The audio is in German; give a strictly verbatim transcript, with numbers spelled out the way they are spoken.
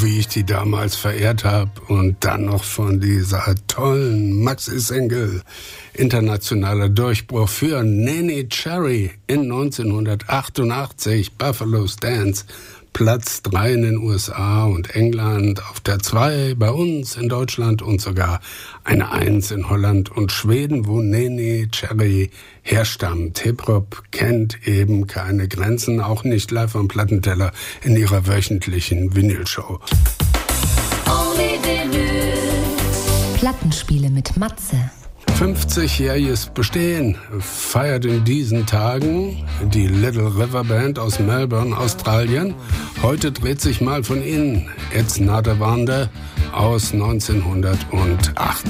wie ich die damals verehrt habe. Und dann noch von dieser tollen Maxi-Single. Internationaler Durchbruch für Neneh Cherry in neunzehnhundertachtundachtzig. Buffalo Stance. Platz drei in den U S A und England, auf der zwei bei uns in Deutschland und sogar eine eins in Holland und Schweden, wo Neneh Cherry herstammt. Hip-Hop kennt eben keine Grenzen, auch nicht live am Plattenteller in ihrer wöchentlichen Vinylshow. Plattenspiele mit Matze. fünfzigjähriges Bestehen feiert in diesen Tagen die Little River Band aus Melbourne, Australien. Heute dreht sich mal von innen It's Not a Wonder aus neunzehnhundertacht.